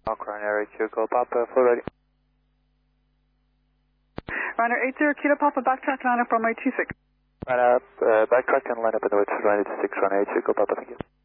Coronary Kilo Papa, full ready. Runner 80 Kilo Papa, backtrack line up runway 26. Line up, backtrack and line up in the way to runway 26, runway 80 Kilo Papa, thank you.